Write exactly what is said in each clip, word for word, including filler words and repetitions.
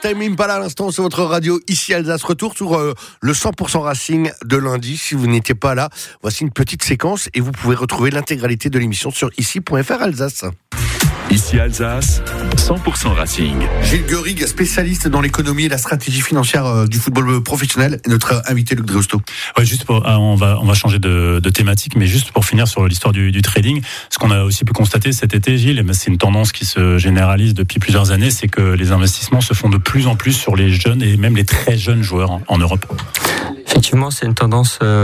Tame Impala à l'instant sur votre radio ici Alsace. Retour sur euh, le cent pour cent Racing de lundi. Si vous n'étiez pas là, voici une petite séquence et vous pouvez retrouver l'intégralité de l'émission sur ici point f r Alsace. Ici Alsace, cent pour cent Racing. Gilles Guerig, spécialiste dans l'économie et la stratégie financière euh, du football professionnel, et notre invité Luc Dreosto. Ouais, juste pour, euh, on va on va changer de, de thématique, mais juste pour finir sur l'histoire du, du trading, ce qu'on a aussi pu constater cet été, Gilles, et ben c'est une tendance qui se généralise depuis plusieurs années, c'est que les investissements se font de plus en plus sur les jeunes et même les très jeunes joueurs en, en Europe. Effectivement, c'est une tendance. Euh...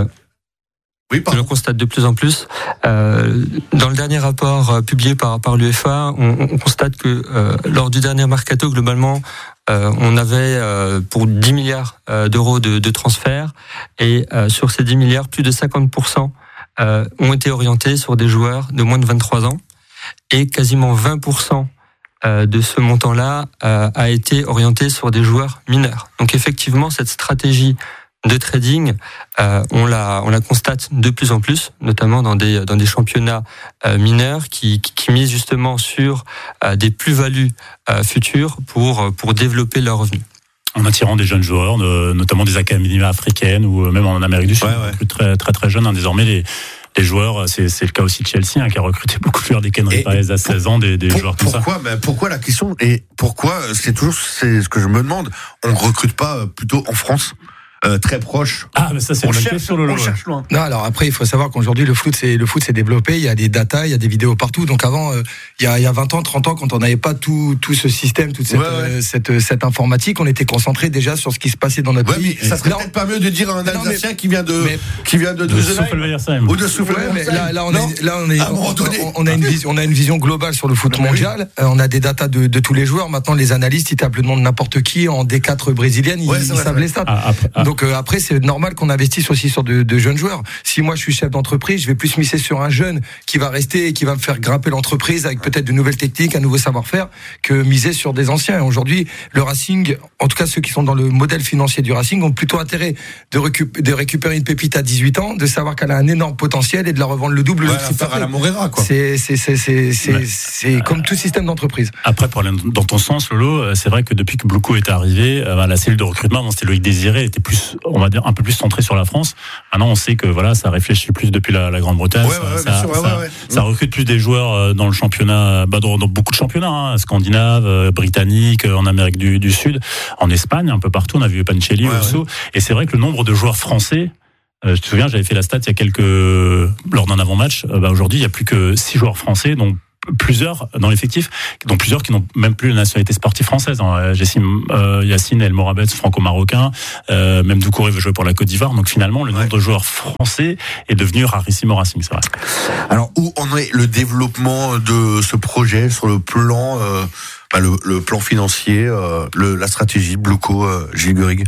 Oui, que l'on constate de plus en plus. Euh, dans le dernier rapport euh, publié par, par l'UEFA, on, on constate que euh, lors du dernier mercato, globalement, euh, on avait euh, pour dix milliards euh, d'euros de, de transferts, et euh, sur ces dix milliards, plus de cinquante pour cent euh, ont été orientés sur des joueurs de moins de vingt-trois ans, et quasiment vingt pour cent euh, de ce montant-là euh, a été orienté sur des joueurs mineurs. Donc effectivement, cette stratégie de trading, euh, on la on la constate de plus en plus, notamment dans des dans des championnats euh, mineurs qui, qui qui misent justement sur euh, des plus-values euh, futures pour pour développer leurs revenus. En attirant des jeunes joueurs, de, notamment des académies africaines ou même en Amérique du Sud, ouais, ouais. très très très jeunes. Hein, désormais les les joueurs, c'est, c'est le cas aussi de Chelsea, hein, qui a recruté beaucoup de joueurs, des Kenry Paez à seize ans, des, des pour, joueurs comme pourquoi, ça. Ben pourquoi la question est pourquoi c'est toujours c'est ce que je me demande. On recrute pas plutôt en France? Euh, très proche. Ah, mais ça, c'est on une cherche, question, Lolo. On cherche loin. Non, alors après, il faut savoir qu'aujourd'hui, le foot, c'est, le foot s'est développé. Il y a des datas, il y a des vidéos partout. Donc avant, euh, il y a, il y a vingt ans, trente ans, quand on n'avait pas tout, tout ce système, toute cette, ouais, ouais. Euh, cette, cette informatique, on était concentré déjà sur ce qui se passait dans notre ouais, pays. Mais ça serait là, peut-être pas mieux de dire à un Alsacien qui vient de, mais, qui vient de, de, de Souffle-Veillersheim. Ou de Souffle-Veillersheim. Ouais, mais là, là, on est, là, on est, on, on, on a une vision, on a une vision globale sur le foot mondial. Oui. On a des datas de, de tous les joueurs. Maintenant, les analystes, ils tapent le nom de n'importe qui en D quatre brésilienne, ils, ouais, ils vrai, savent les stats. Ah, après, ah. Donc, euh, après, c'est normal qu'on investisse aussi sur de, de jeunes joueurs. Si moi je suis chef d'entreprise, je vais plus miser sur un jeune qui va rester et qui va me faire grimper l'entreprise avec peut-être de nouvelles techniques, un nouveau savoir-faire, que miser sur des anciens. Et aujourd'hui, le Racing, en tout cas ceux qui sont dans le modèle financier du Racing, ont plutôt intérêt de, récup- de récupérer une pépite à dix-huit ans, de savoir qu'elle a un énorme potentiel et de la revendre le double. Ouais, le faire à la Morera, quoi. C'est, c'est, c'est, c'est, c'est, ouais. c'est euh, comme tout système d'entreprise. Après, pour aller dans ton sens, Lolo, c'est vrai que depuis que Blouko est arrivé, la cellule de recrutement, bon, c'était Loïc Désiré, était plus, on va dire, un peu plus centrée sur la France. Maintenant, on sait que voilà, ça réfléchit plus depuis la, la Grande-Bretagne. Ouais, ça, ouais, ça, sûr, ça, ouais, ouais. ça recrute plus des joueurs dans le championnat, bah, dans, dans beaucoup de championnats, hein, scandinaves, britanniques, en Amérique du, du Sud, en Espagne, un peu partout. On a vu Pancelli, ouais, Osso. Ouais. Et c'est vrai que le nombre de joueurs français, euh, je te souviens, j'avais fait la stat il y a quelques, lors d'un avant-match. Euh, bah, aujourd'hui, il y a plus que six joueurs français, donc plusieurs dans l'effectif, dont plusieurs qui n'ont même plus la nationalité sportive française. Hein. Jessim, euh, Yacine El Morabet, franco-marocain, euh, même Doucouré veut jouer pour la Côte d'Ivoire. Donc finalement, le nombre ouais. de joueurs français est devenu rarissime au Racing, c'est vrai. Alors, où en est le développement de ce projet sur le plan, euh, bah, le, le plan financier, euh, le, la stratégie Blouko, euh, Gilles Guerig?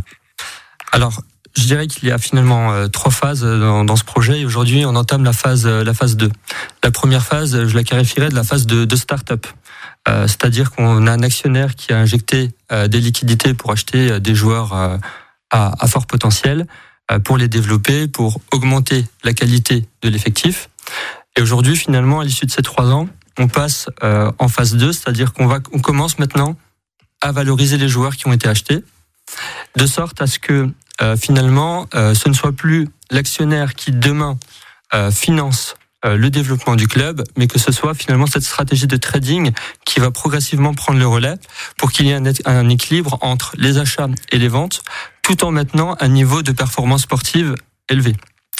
Alors, je dirais qu'il y a finalement euh, trois phases dans, dans ce projet, et aujourd'hui on entame la phase euh, la phase deux. La première phase, je la qualifierais de la phase de, de start-up. Euh, c'est-à-dire qu'on a un actionnaire qui a injecté euh, des liquidités pour acheter euh, des joueurs euh, à, à fort potentiel, euh, pour les développer, pour augmenter la qualité de l'effectif. Et aujourd'hui, finalement, à l'issue de ces trois ans, on passe euh, en phase deux, c'est-à-dire qu'on va, on commence maintenant à valoriser les joueurs qui ont été achetés, de sorte à ce que Euh, finalement, euh, ce ne soit plus l'actionnaire qui demain euh, finance euh, le développement du club, mais que ce soit finalement cette stratégie de trading qui va progressivement prendre le relais pour qu'il y ait un, un équilibre entre les achats et les ventes, tout en maintenant un niveau de performance sportive élevé.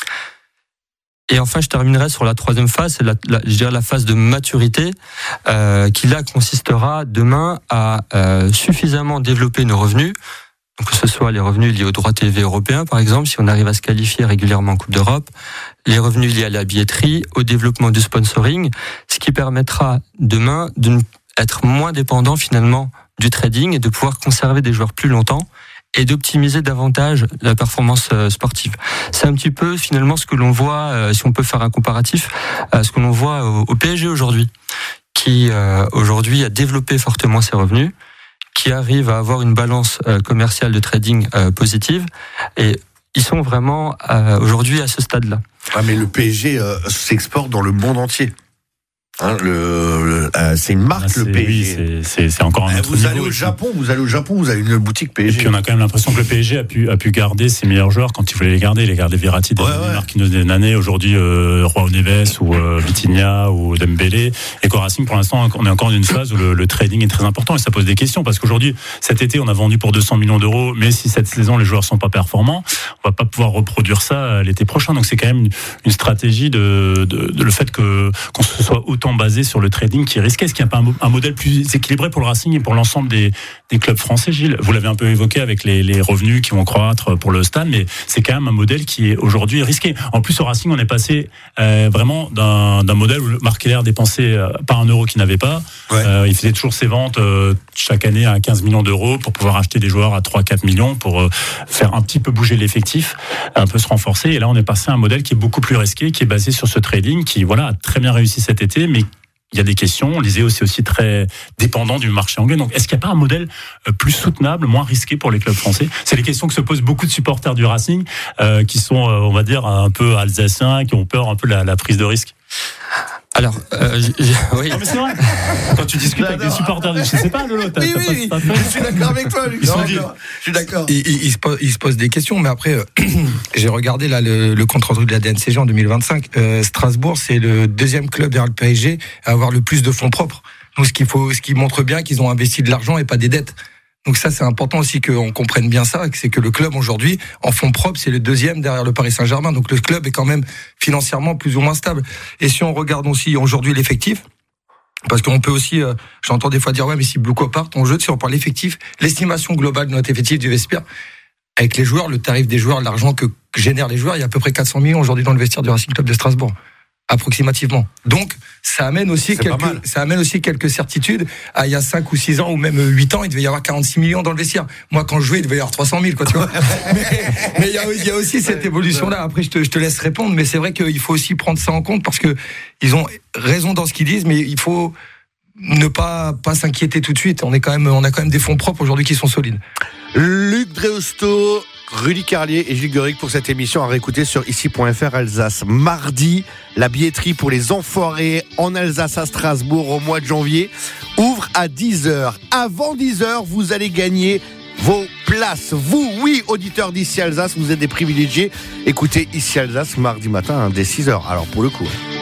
Et enfin, je terminerai sur la troisième phase, c'est la, la, je dirais la phase de maturité, euh, qui là consistera demain à euh, suffisamment développer nos revenus. Donc, que ce soit les revenus liés aux droits T V européens, par exemple, si on arrive à se qualifier régulièrement en Coupe d'Europe, les revenus liés à la billetterie, au développement du sponsoring, ce qui permettra demain d'être moins dépendant finalement du trading et de pouvoir conserver des joueurs plus longtemps et d'optimiser davantage la performance sportive. C'est un petit peu finalement ce que l'on voit, si on peut faire un comparatif, ce que l'on voit au P S G aujourd'hui, qui aujourd'hui a développé fortement ses revenus, qui arrive à avoir une balance euh, commerciale de trading euh, positive, et ils sont vraiment euh, aujourd'hui à ce stade-là. Ah, mais le P S G euh, s'exporte dans le monde entier. Hein, le, le euh, c'est une marque, ah, c'est, le P S G. Oui, c'est, c'est, c'est encore un autre vous niveau. Allez au Japon, vous allez au Japon, vous avez une boutique P S G. Et puis on a quand même l'impression que le P S G a pu, a pu garder ses meilleurs joueurs quand il voulait les garder. Il a gardé Verratti, ouais, ouais. Marquinhos, Nane, aujourd'hui euh, João Neves ou euh, Vitinha ou Dembélé. Et qu'au Racing, pour l'instant, on est encore dans une phase où le, le trading est très important et ça pose des questions parce qu'aujourd'hui, cet été, on a vendu pour deux cents millions d'euros, mais si cette saison les joueurs sont pas performants, on va pas pouvoir reproduire ça l'été prochain. Donc c'est quand même une, une stratégie de, de, de le fait que qu'on se soit autant basé sur le trading qui est risqué. Est-ce qu'il n'y a pas un, un modèle plus équilibré pour le Racing et pour l'ensemble des, des clubs français, Gilles? Vous l'avez un peu évoqué avec les, les revenus qui vont croître pour le stade, mais c'est quand même un modèle qui est aujourd'hui risqué. En plus, au Racing, on est passé euh, vraiment d'un, d'un modèle où Marc Keller dépensait euh, pas un euro qu'il n'avait pas. Ouais. Euh, il faisait toujours ses ventes euh, chaque année à quinze millions d'euros pour pouvoir acheter des joueurs à trois à quatre millions pour euh, faire un petit peu bouger l'effectif, un peu se renforcer. Et là, on est passé à un modèle qui est beaucoup plus risqué, qui est basé sur ce trading, qui voilà a très bien réussi cet été, mais il y a des questions. On disait aussi aussi très dépendant du marché anglais. Donc, est-ce qu'il n'y a pas un modèle plus soutenable, moins risqué pour les clubs français? C'est les questions que se posent beaucoup de supporters du Racing, euh, qui sont, euh, on va dire, un peu alsaciens, qui ont peur un peu de la, la prise de risque. Alors, euh, j'ai, j'ai, oui. Non mais c'est vrai. Quand tu discutes avec des supporters, je sais pas, Lolo. T'as, oui, t'as oui, pas, je suis d'accord avec toi. Luc. Ils sont non, dit. non, je suis d'accord. Il, il, il, se pose, il se pose des questions, mais après, euh, j'ai regardé là le, le compte rendu de la D N C G en deux mille vingt-cinq. Euh, Strasbourg, c'est le deuxième club derrière le P S G à avoir le plus de fonds propres. Donc, ce qu'il faut, ce qui montre bien qu'ils ont investi de l'argent et pas des dettes. Donc ça, c'est important aussi qu'on comprenne bien ça, c'est que le club aujourd'hui, en fonds propres, c'est le deuxième derrière le Paris Saint-Germain. Donc le club est quand même financièrement plus ou moins stable. Et si on regarde aussi aujourd'hui l'effectif, parce qu'on peut aussi, euh, j'entends des fois dire ouais, mais si Blue part, ton jeu, si on parle l'effectif, l'estimation globale de notre effectif du vestiaire, avec les joueurs, le tarif des joueurs, l'argent que génèrent les joueurs, il y a à peu près quatre cents millions aujourd'hui dans le vestiaire du Racing Club de Strasbourg. Approximativement. Donc, ça amène aussi c'est quelques, ça amène aussi quelques certitudes. Ah, il y a cinq ou six ans, ou même huit ans, il devait y avoir quarante-six millions dans le vestiaire. Moi, quand je jouais, il devait y avoir trois cent mille, quoi, tu vois. mais, mais il y a, il y a aussi cette évolution-là. Après, je te, je te laisse répondre, mais c'est vrai qu'il faut aussi prendre ça en compte parce que ils ont raison dans ce qu'ils disent, mais il faut ne pas, pas s'inquiéter tout de suite. On est quand même, on a quand même des fonds propres aujourd'hui qui sont solides. Luc Dreosto, Rudy Carlier et Gilles Gueric pour cette émission à réécouter sur ici point f r Alsace. Mardi, la billetterie pour les Enfoirés en Alsace à Strasbourg au mois de janvier ouvre à dix heures. Avant dix heures, vous allez gagner vos places. Vous, oui, auditeurs d'Ici Alsace, vous êtes des privilégiés. Écoutez Ici Alsace mardi matin hein, dès six heures. Alors pour le coup...